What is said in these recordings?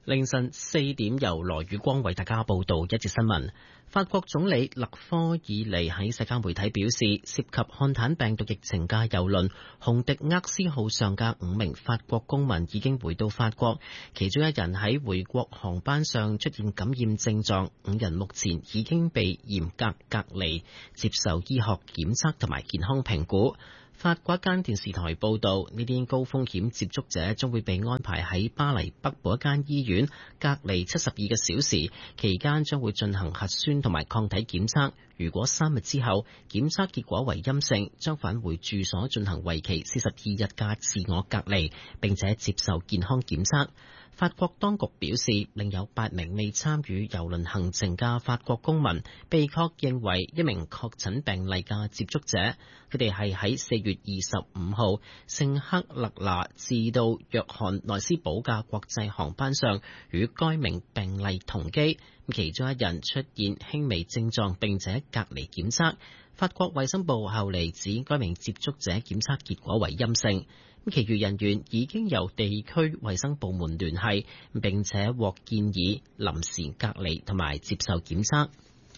凌晨4點，由羅宇光為大家報道一節新聞。法國總理勒科爾尼喺社交媒體表示，涉及漢坦病毒疫情嘅郵輪紅迪厄斯號上嘅5名法國公民已經回到法國，其中一人喺回國航班上出現感染症狀，5人目前已經被嚴格隔離，接受醫學檢測同埋健康評估。法國一間電視台報道，呢啲高風險接觸者將會被安排喺巴黎北部一間醫院隔離72個小時，期間將會進行核酸同埋抗體檢測。如果3日之後檢測結果為陰性，將返回住所進行為期42日嘅自我隔離，並且接受健康檢測。法國當局表示，另有8名未參與郵輪行程嘅法國公民被確認為一名確診病例嘅接觸者。佢哋係喺4月25號聖克勒拿至到約翰內斯堡嘅國際航班上與該名病例同機，其中一人出現輕微症狀並且隔離檢測。法國衛生部後嚟指該名接觸者檢測結果為陰性。其餘人員已經由地區衛生部門聯繫，並且獲建議臨時隔離同埋接受檢測。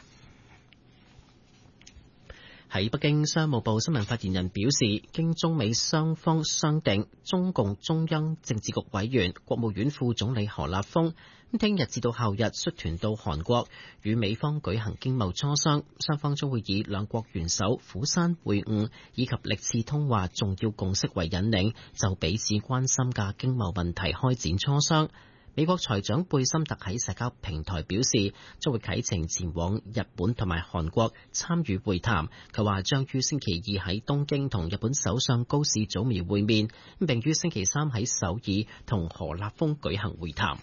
喺北京，商務部新聞發言人表示，經中美雙方商定，中共中央政治局委員、國務院副總理何立峰聽日至到後日率團到韓國與美方舉行經貿磋商，雙方將會以兩國元首釜山會晤以及歷次通話重要共識為引領，就彼此關心嘅經貿問題開展磋商。美國財長貝森特喺社交平台表示，將會啟程前往日本同埋韓國參與會談。佢話將於星期2喺東京同日本首相高市早苗會面，並於星期3喺首爾同何立峰舉行會談。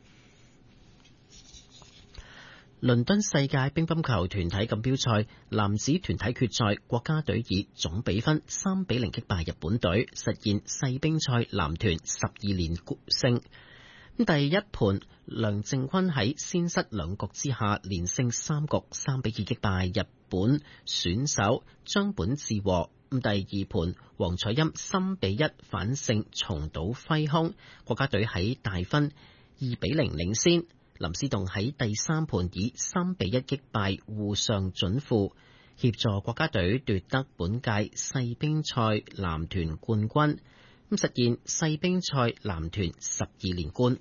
倫敦世界乒乓球團體錦標賽男子團體決賽，國家隊以總比分3-0擊敗日本隊，實現世乒賽男團12連勝。第一盤，梁靖昆喺先失2局之下，連勝3局，3-2擊敗日本選手張本智和。第二盤，黃彩欽3-1反勝松島輝空，國家隊喺大分2-0領先。林思棟喺第三盤以3-1擊敗戶上準父，協助國家隊奪得本屆世乒賽男團冠軍，實現世乒賽男團12連冠。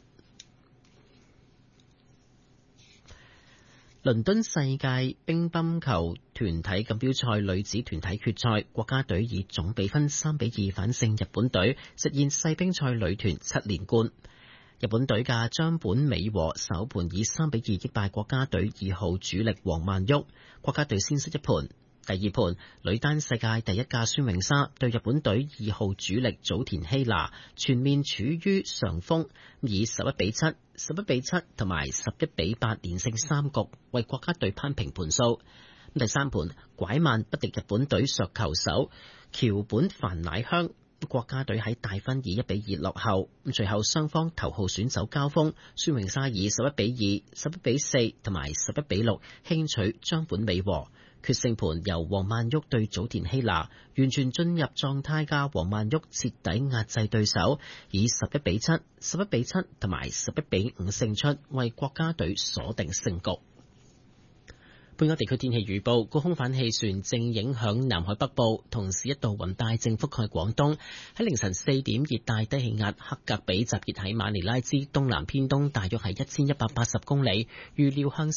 倫敦世界乒乓球團體錦標賽女子團體決賽，國家隊以總比分3-2反勝日本隊，實現世乒賽女團7連冠。日本隊嘅張本美和首盤以3-2擊敗國家隊2號主力王曼昱，國家隊先失一盤。第二盤，女單世界第一嘅孫穎莎對日本隊2號主力早田希娜全面處於上風，以11-7、11-7同埋11-8連勝3局，為國家隊攀平盤數。第三盤，拐慢不敵日本隊削球手橋本帆乃香，國家隊喺大分以1-2落後，隨後雙方頭號選手交鋒，孫穎莎以11-2、11-4同埋11-6輕取張本美和。決勝盤由王曼昱對早田希娜，完全進入狀態嘅王曼昱徹底壓制對手，以11-7、11-7同埋11-5勝出，為國家隊鎖定勝局。本港地區天氣預報，高空反氣旋正影響南海北部，同時一道雲帶正覆蓋廣東。喺凌晨4點，熱帶低氣壓克格比集結喺馬尼拉之東南偏東，大約係1180公里，預料係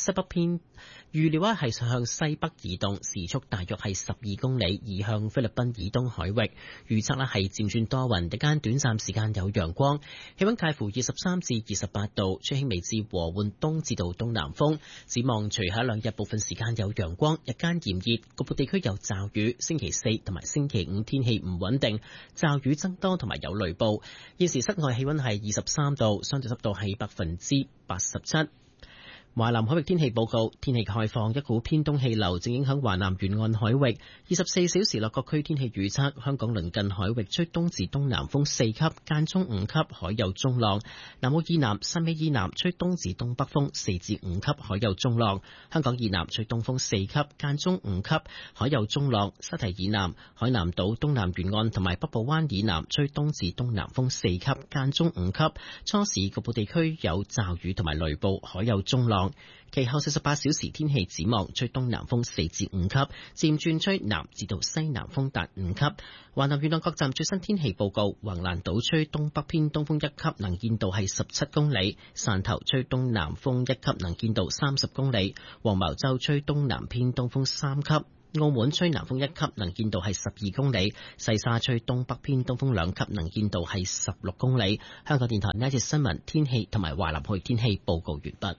向西北移動，時速大約係12公里，移向菲律賓以東海域。預測係漸轉多雲，日間短暫時間有陽光，氣溫介乎23至28度，吹輕微至和緩東至到東南風。展望隨後2日部分時間有陽光，日間炎熱，局部地區有驟雨。星期4同埋星期5天氣唔穩定，驟雨增多同埋有雷暴。現時室外氣溫係23度，相對濕度係87%。 華南海域天氣報告，天氣概況，一股偏東氣流正影響華南沿岸海域。24小時內各區天氣預測：香港鄰近海域吹東至東南風4級，間中5級，海有中浪；南澳以南、汕尾以南吹東至東北風4至5級，海有中浪；香港以南吹東風4級，間中5級，海有中浪；沙堤以南、海南島東南沿岸同埋北部灣以南吹東至東南風4級，間中5級，初時局部地區有驟雨同埋雷暴，海有中浪。其後48小時天氣展望，吹東南風4至5級，漸轉吹南至到西南風達5級。華南沿岸各站最新天氣報告：橫瀾島吹東北偏東風1級，能見度係17公里；汕頭吹東南風1級，能見度30公里；黃茅洲吹東南偏東風3級。澳門吹南風1級，能見度係12公里；西沙吹東北偏東風2級，能見度係16公里。香港電台呢一節新聞天氣同埋華南海天氣報告完畢。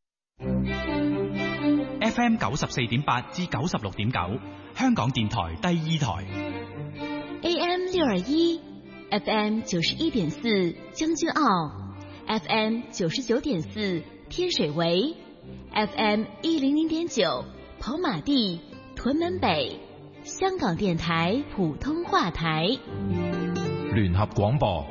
FM 94.8至96.9，香港電台第二台。 AM 621 FM 91.4將軍澳 FM 99.4天水圍 FM 100.9跑馬地屯門北，香港電台普通話台。 聯合廣播。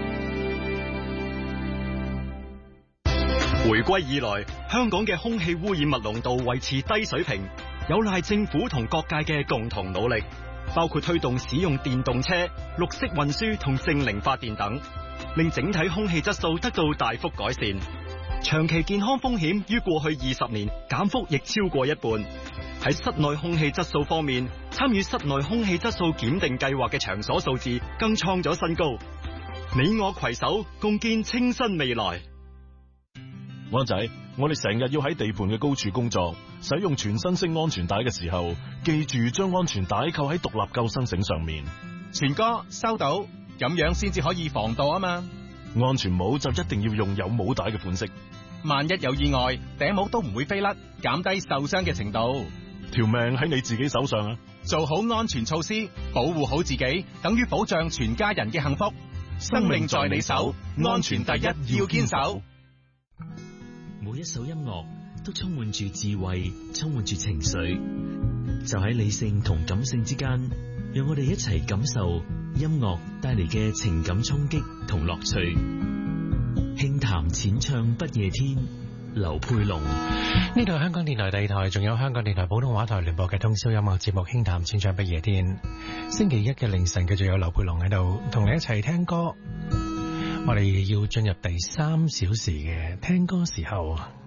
回歸以來，香港嘅空氣污染物濃度維持低水平，有賴政府同各界嘅共同努力，包括推動使用電動車、綠色運輸同淨零發電等，令整體空氣質素得到大幅改善。長期健康風險於過去20年減幅亦超過一半。喺室內空氣質素方面，參與室內空氣質素檢定計劃嘅場所數字更創咗新高。你我攜手共建清新未來。 灣仔，我哋成日要喺地盤嘅高處工作，使用全身式安全帶嘅時候，記住將安全帶扣喺獨立救生繩上面。 全哥收到，咁樣先至可以防盜啊嘛。 安全帽就一定要用有帽帶嘅款式， 萬一有意外，頂帽都唔會飛甩，減低受傷嘅程度。 條命喺你自己手上啊！ 做好安全措施，保護好自己，等於保障全家人嘅幸福。生命在你手，安全第一，要堅守。 每一首音樂都充滿住智慧，充滿住情緒，就喺理性同感性之間，讓我哋一齊感受音樂帶嚟嘅情感衝擊同樂趣。輕談淺唱不夜天，劉佩龍。 呢度係香港電台第二台，仲有香港電台普通話台聯播嘅通宵音樂節目《輕談淺唱不夜天》。星期一嘅凌晨繼續有劉佩龍喺度同你一齊聽歌。我哋要進入第3小時嘅聽歌時候。